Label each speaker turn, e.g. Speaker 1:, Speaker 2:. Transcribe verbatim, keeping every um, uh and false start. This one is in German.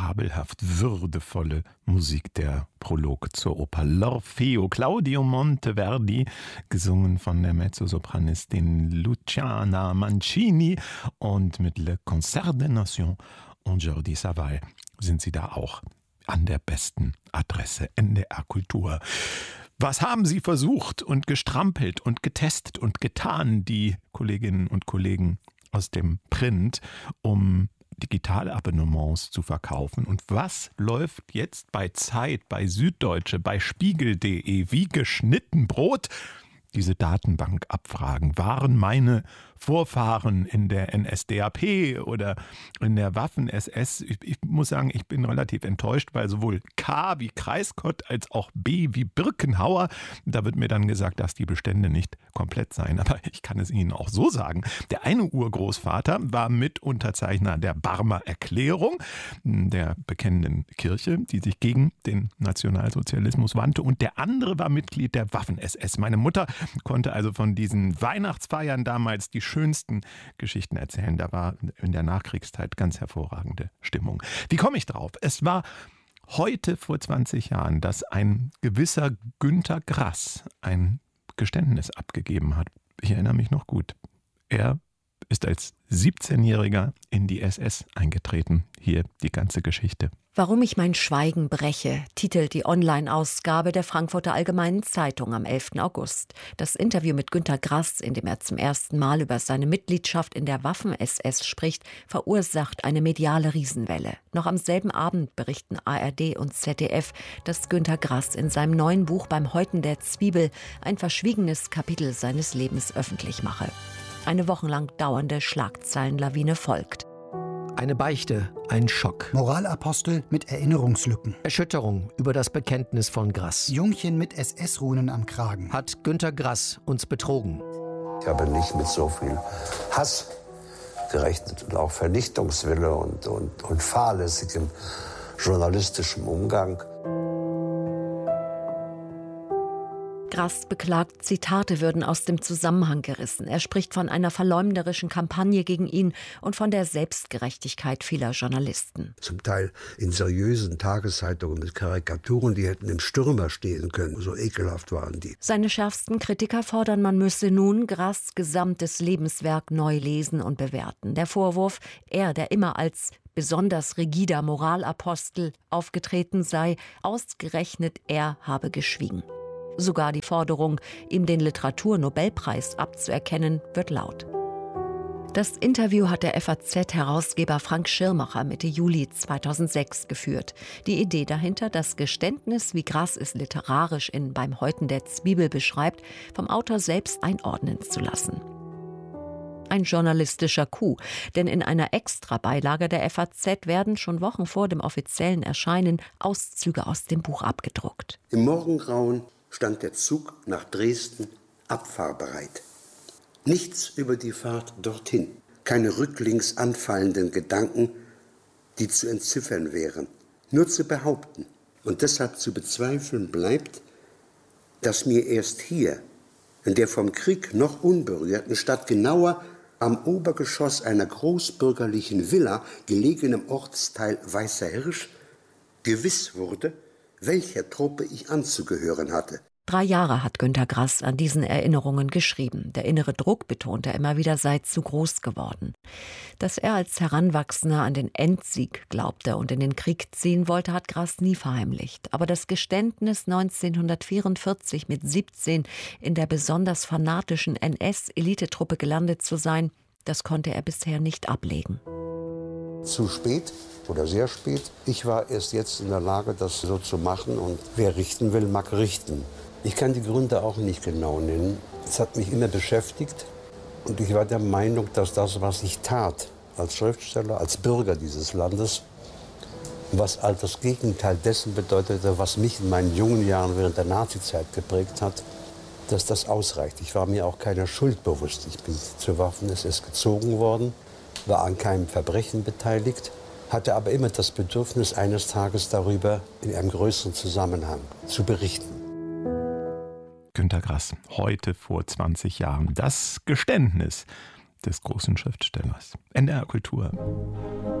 Speaker 1: fabelhaft würdevolle Musik, der Prolog zur Oper L'Orfeo. Claudio Monteverdi, gesungen von der Mezzosopranistin Luciana Mancini, und mit Le Concert des Nations und Jordi Savall sind Sie da auch an der besten Adresse. N D R Kultur. Was haben Sie versucht und gestrampelt und getestet und getan, die Kolleginnen und Kollegen aus dem Print, um Digitalabonnements zu verkaufen? Und was läuft jetzt bei Zeit, bei Süddeutsche, bei Spiegel punkt de wie geschnitten Brot? Diese Datenbankabfragen. Waren meine Vorfahren in der N S D A P oder in der Waffen-S S? Ich, ich muss sagen, ich bin relativ enttäuscht, weil sowohl K wie Kreisgott als auch B wie Birkenhauer, da wird mir dann gesagt, dass die Bestände nicht komplett seien. Aber ich kann es Ihnen auch so sagen. Der eine Urgroßvater war Mitunterzeichner der Barmer Erklärung, der bekennenden Kirche, die sich gegen den Nationalsozialismus wandte. Und der andere war Mitglied der Waffen-S S. Meine Mutter konnte also von diesen Weihnachtsfeiern damals die schönsten Geschichten erzählen. Da war in der Nachkriegszeit ganz hervorragende Stimmung. Wie komme ich drauf? Es war heute vor zwanzig Jahren, dass ein gewisser Günter Grass ein Geständnis abgegeben hat. Ich erinnere mich noch gut. Er ist als siebzehnjähriger in die S S eingetreten. Hier die ganze Geschichte.
Speaker 2: Warum ich mein Schweigen breche, titelt die Online-Ausgabe der Frankfurter Allgemeinen Zeitung am elften August. Das Interview mit Günter Grass, in dem er zum ersten Mal über seine Mitgliedschaft in der Waffen-S S spricht, verursacht eine mediale Riesenwelle. Noch am selben Abend berichten A R D und Z D F, dass Günter Grass in seinem neuen Buch Beim Häuten der Zwiebel ein verschwiegenes Kapitel seines Lebens öffentlich mache. Eine wochenlang dauernde Schlagzeilenlawine folgt.
Speaker 3: Eine Beichte, ein Schock.
Speaker 4: Moralapostel mit Erinnerungslücken.
Speaker 3: Erschütterung über das Bekenntnis von Grass.
Speaker 4: Jungchen mit S S-Runen am Kragen.
Speaker 3: Hat Günter Grass uns betrogen?
Speaker 5: Ich habe nicht mit so viel Hass gerechnet und auch Vernichtungswille und, und, und fahrlässigem journalistischem Umgang.
Speaker 2: Grass beklagt, Zitate würden aus dem Zusammenhang gerissen. Er spricht von einer verleumderischen Kampagne gegen ihn und von der Selbstgerechtigkeit vieler Journalisten.
Speaker 5: Zum Teil in seriösen Tageszeitungen mit Karikaturen, die hätten im Stürmer stehen können. So ekelhaft waren die.
Speaker 2: Seine schärfsten Kritiker fordern, man müsse nun Grass' gesamtes Lebenswerk neu lesen und bewerten. Der Vorwurf, er, der immer als besonders rigider Moralapostel aufgetreten sei, ausgerechnet er habe geschwiegen. Sogar die Forderung, ihm den Literaturnobelpreis abzuerkennen, wird laut. Das Interview hat der F A Z-Herausgeber Frank Schirmacher Mitte Juli zweitausendsechs geführt. Die Idee dahinter, das Geständnis, wie Grass es literarisch in Beim Häuten der Zwiebel beschreibt, vom Autor selbst einordnen zu lassen. Ein journalistischer Coup, denn in einer Extrabeilage der F A Z werden schon Wochen vor dem offiziellen Erscheinen Auszüge aus dem Buch abgedruckt.
Speaker 5: Im Morgengrauen stand der Zug nach Dresden abfahrbereit. Nichts über die Fahrt dorthin, keine rücklings anfallenden Gedanken, die zu entziffern wären, nur zu behaupten und deshalb zu bezweifeln bleibt, dass mir erst hier, in der vom Krieg noch unberührten Stadt, genauer am Obergeschoss einer großbürgerlichen Villa gelegenem Ortsteil Weißer Hirsch, gewiss wurde, welcher Truppe ich anzugehören hatte.
Speaker 2: Drei Jahre hat Günter Grass an diesen Erinnerungen geschrieben. Der innere Druck, betont er immer wieder, sei zu groß geworden. Dass er als Heranwachsender an den Endsieg glaubte und in den Krieg ziehen wollte, hat Grass nie verheimlicht. Aber das Geständnis, neunzehnhundertvierundvierzig mit siebzehn in der besonders fanatischen N S-Elitetruppe gelandet zu sein, das konnte er bisher nicht ablegen.
Speaker 5: Zu spät oder sehr spät. Ich war erst jetzt in der Lage, das so zu machen. Und wer richten will, mag richten. Ich kann die Gründe auch nicht genau nennen. Es hat mich immer beschäftigt. Und ich war der Meinung, dass das, was ich tat, als Schriftsteller, als Bürger dieses Landes, was all das Gegenteil dessen bedeutete, was mich in meinen jungen Jahren während der Nazizeit geprägt hat, dass das ausreicht. Ich war mir auch keiner Schuld bewusst. Ich bin zur Waffen-S S gezogen worden, war an keinem Verbrechen beteiligt, hatte aber immer das Bedürfnis, eines Tages darüber in einem größeren Zusammenhang zu berichten.
Speaker 1: Günter Grass, heute vor zwanzig Jahren. Das Geständnis des großen Schriftstellers. N D R Kultur.